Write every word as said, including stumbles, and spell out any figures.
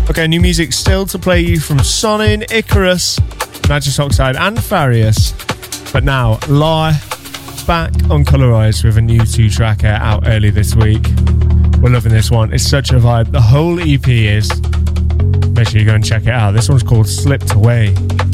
Okay, new music still to play you from Sonin, Icarus, Magic Oxide and Farius. But now, Lie, back on Colorized with a new two-tracker out early this week. We're loving this one. It's such a vibe. The whole E P is. Make sure you go and check it out. This one's called Slipped Away.